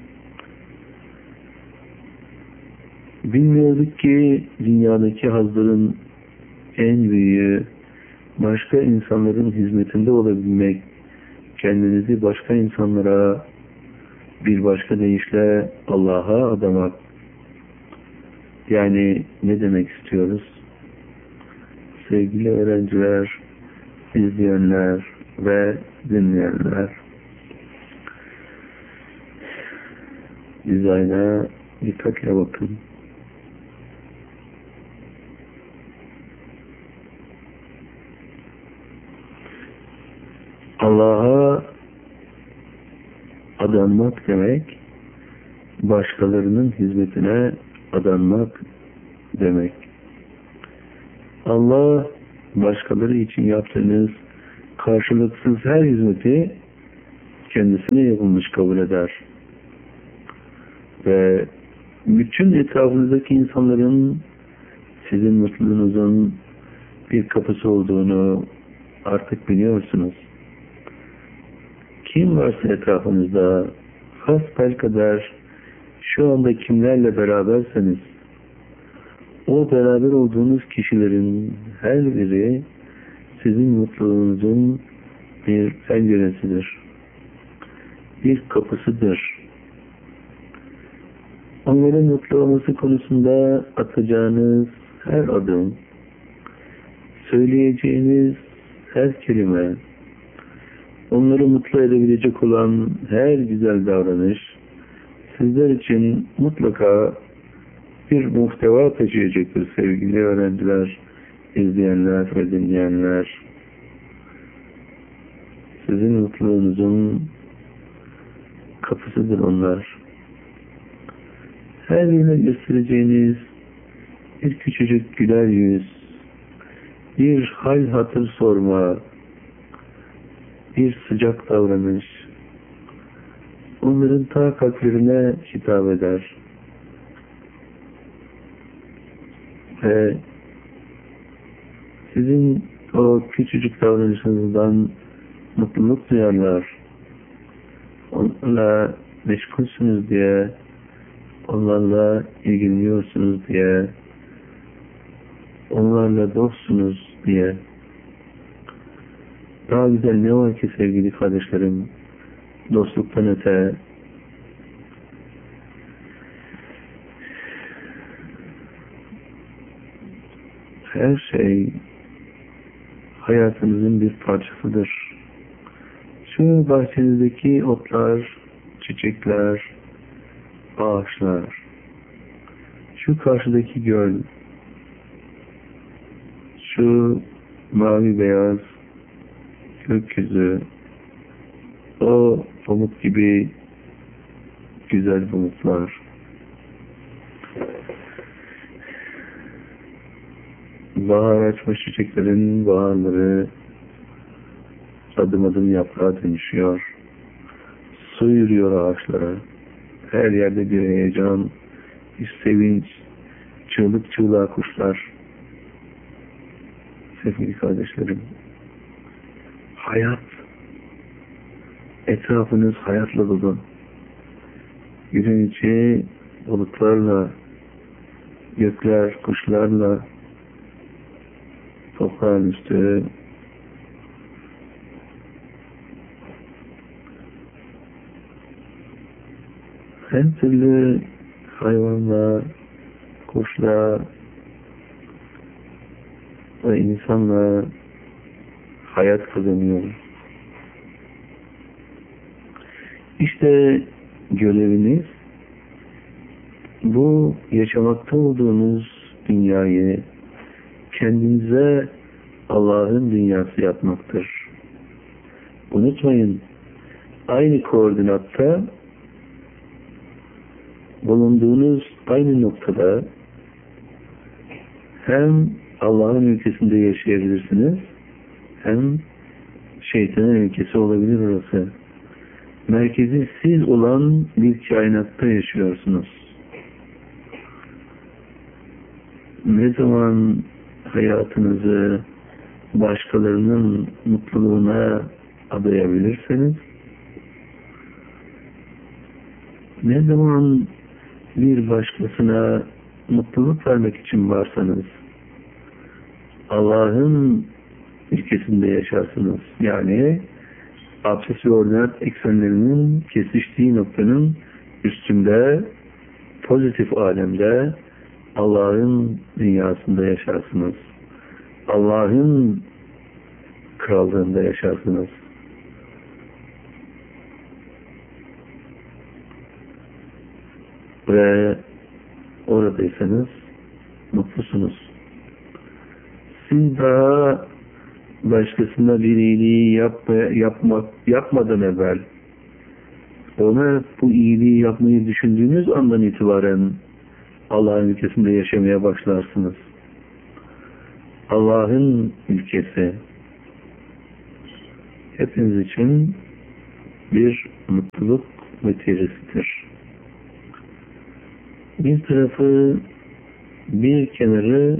Bilmiyorduk ki dünyadaki hazların en büyüğü başka insanların hizmetinde olabilmek, kendinizi başka insanlara, bir başka deyişle Allah'a adamak. Yani ne demek istiyoruz? Sevgili öğrenciler, izleyenler ve dinleyenler, dizayna dikkatle bakın. Allah'a adanmak demek, başkalarının hizmetine adanmak demek. Allah başkaları için yaptığınız karşılıksız her hizmeti kendisine yapılmış kabul eder. Ve bütün etrafınızdaki insanların sizin mutluluğunuzun bir kapısı olduğunu artık biliyorsunuz. Kim varsa etrafınızda, hasbelkader şu anda kimlerle beraberseniz, o beraber olduğunuz kişilerin her biri sizin mutluluğunuzun bir penceresidir, bir kapısıdır. Onların mutlu olması konusunda atacağınız her adım, söyleyeceğiniz her kelime, onları mutlu edebilecek olan her güzel davranış, sizler için mutlaka bir muhteva taşıyacaktır sevgili öğrenciler, izleyenler ve dinleyenler. Sizin mutluluğunuzun kapısıdır onlar. Her birine göstereceğiniz bir küçücük güler yüz, bir hal hatır sorma, bir sıcak davranış, onların ta kalplerine hitap eder. Ve sizin o küçücük davranışınızdan mutluluk duyarlar. Onlarla meşgulsünüz diye, onlarla ilgileniyorsunuz diye, onlarla dostsunuz diye. Daha güzel ne var ki sevgili kardeşlerim, dostluktan öte, her şey hayatımızın bir parçasıdır. Şu bahçenizdeki otlar, çiçekler, ağaçlar, şu karşıdaki göl, şu mavi beyaz gökyüzü, o pamuk gibi güzel bulutlar, bahar açmış çiçeklerin baharları adım adım yaprağa dönüşüyor. Su yürüyor ağaçlara. Her yerde bir heyecan, bir sevinç, çığlık çığlığa kuşlar. Sevgili kardeşlerim, hayat, etrafınız hayatla dolu. Günün içi bulutlarla, gökler, kuşlarla, toprağın üstü, her türlü hayvanla, kuşla ve insanla hayat kazanıyor. İşte göreviniz bu yaşamakta olduğunuz dünyayı kendinize Allah'ın dünyası yapmaktır. Unutmayın, aynı koordinatta bulunduğunuz aynı noktada hem Allah'ın ülkesinde yaşayabilirsiniz, hem şeytanın ülkesi olabilir orası. Merkezi siz olan bir kainatta yaşıyorsunuz. Ne zaman hayatınızı başkalarının mutluluğuna adayabilirseniz, ne zaman bir başkasına mutluluk vermek için varsanız, Allah'ın ülkesinde yaşarsınız. Yani absüs ve ordinat eksenlerinin kesiştiği noktanın üstünde, pozitif alemde, Allah'ın dünyasında yaşarsınız. Allah'ın krallığında yaşarsınız. Ve oradaysanız mutlusunuz. Siz daha başkasına bir iyiliği yapmadan evvel ona bu iyiliği yapmayı düşündüğünüz andan itibaren Allah'ın ülkesinde yaşamaya başlarsınız. Allah'ın ülkesi hepiniz için bir mutluluk vetirisidir. Bir tarafı, bir kenarı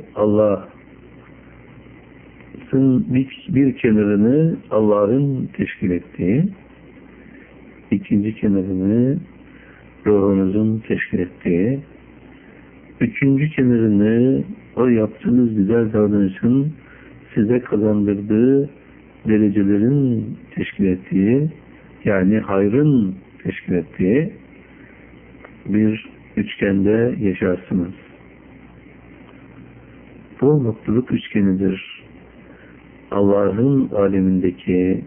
Allah'ın bir kenarını Allah'ın teşkil ettiği, ikinci kenarını ruhunuzun teşkil ettiği, üçüncü kenarını o yaptığınız güzel davranışın size kazandırdığı derecelerin teşkil ettiği, yani hayrın teşkil ettiği bir üçgende yaşarsınız. Bu mutluluk üçgenidir. Allah'ın alemindeki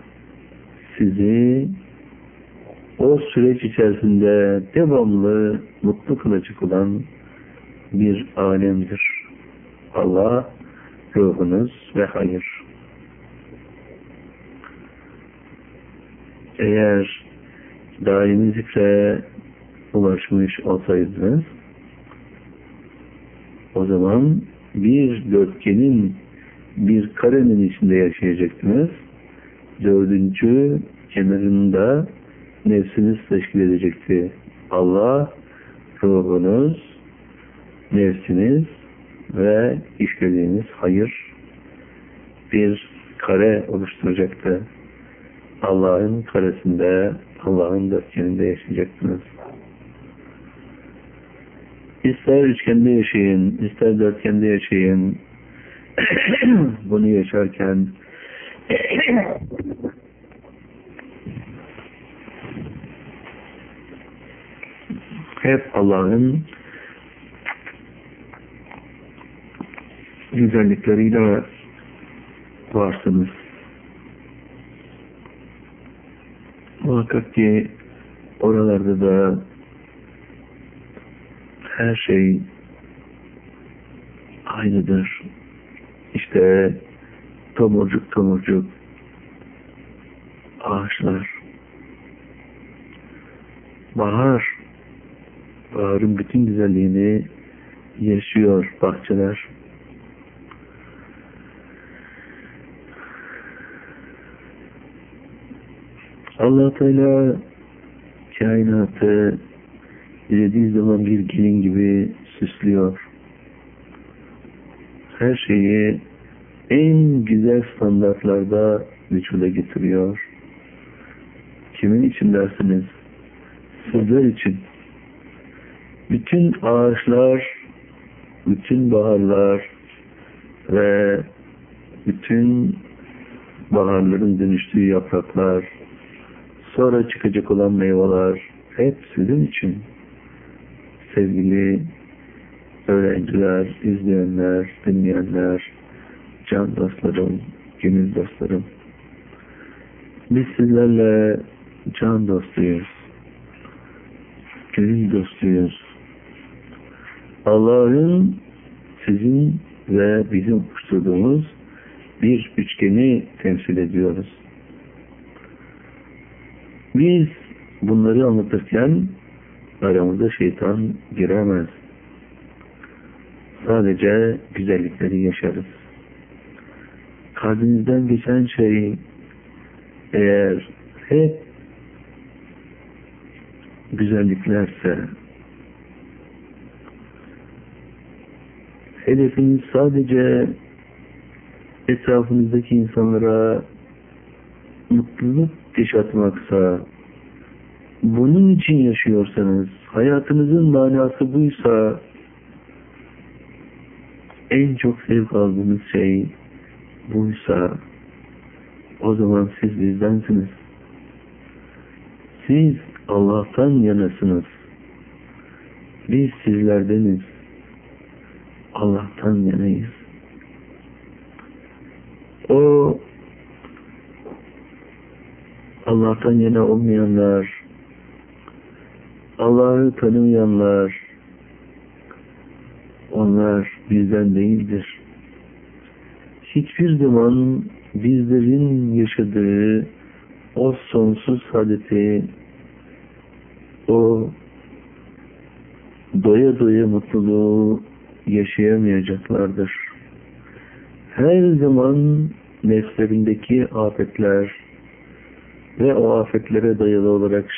sizi o süreç içerisinde devamlı mutlu kılacak olan bir alemdir. Allah, ruhunuz ve hayır. Eğer daimi zikre ulaşmış olsaydınız, o zaman bir dörtgenin, bir karenin içinde yaşayacaktınız. Dördüncü kenarında nefsiniz teşkil edecekti. Allah, ruhunuz, nefsiniz ve işlediğiniz hayır bir kare oluşturacaktı. Allah'ın karesinde, Allah'ın dörtgeninde yaşayacaksınız. İster üçgende yaşayın, ister dörtgende yaşayın. Bunu yaşarken hep Allah'ın güzellikleriyle varsınız. Muhakkak ki oralarda da her şey aynıdır. İşte tomurcuk tomurcuk ağaçlar. Baharın bütün güzelliğini yaşıyor bahçeler. Allah Teala kainatı dilediği zaman bir gelin gibi süslüyor. Her şeyi en güzel standartlarda vücuda getiriyor. Kimin için dersiniz? Sizler için. Bütün ağaçlar, bütün baharlar ve bütün baharların dönüştüğü yapraklar, sonra çıkacak olan meyveler hep sizin için. Sevgili öğrenciler, izleyenler, dinleyenler, can dostlarım, gönül dostlarım. Biz sizlerle can dostuyuz. Gönül dostuyuz. Allah'ın sizin ve bizim oluşturduğumuz bir üçgeni temsil ediyoruz. Biz bunları anlatırken aramızda şeytan giremez. Sadece güzellikleri yaşarız. Kalbinizden geçen şey eğer hep güzelliklerse, hedefiniz sadece etrafınızdaki insanlara mutluluk yaşatmaksa, bunun için yaşıyorsanız, hayatınızın manası buysa, en çok zevk aldığınız şey buysa, o zaman siz bizdensiniz. Siz Allah'tan yanasınız. Biz sizlerdeniz. Allah'tan yanayız. O Allah'tan yana olmayanlar, Allah'ı tanımayanlar, onlar bizden değildir. Hiçbir zaman bizlerin yaşadığı o sonsuz saadeti, o doya doya mutluluğu yaşayamayacaklardır. Her zaman nefslerindeki afetler ve o afetlere dayalı olarak